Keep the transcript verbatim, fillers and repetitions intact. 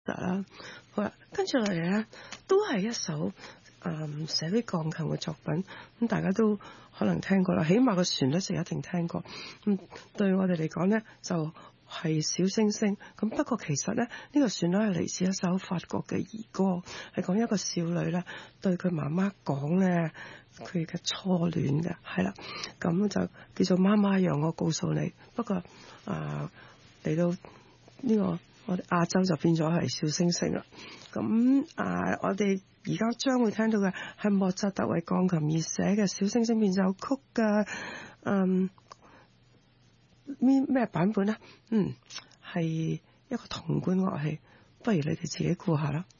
Master 啦。好啦，跟住落嚟咧，都係一首誒寫俾鋼琴嘅作品，咁大家都可能聽過啦，起碼個旋律就一定聽過。咁對我哋嚟講咧，就係小星星。咁不過其實咧，呢個旋律係嚟自一首法國嘅兒歌，係講一個少女咧對佢媽媽講咧佢嘅初戀嘅，係啦。咁就叫做媽媽讓我告訴你。不過啊嚟到呢個我哋亞洲就變咗係小星星啦。咁啊，我哋而家將會聽到嘅係莫扎特為鋼琴而寫嘅小星星變奏曲嘅，嗯，咩咩版本呢？嗯，係一個銅管樂器，不如你哋自己估下啦。